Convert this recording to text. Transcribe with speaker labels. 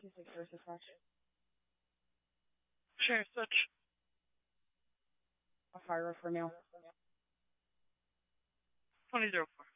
Speaker 1: 2-6 versus Flash.
Speaker 2: Sure, switch.
Speaker 1: A fire for male.
Speaker 2: 2004.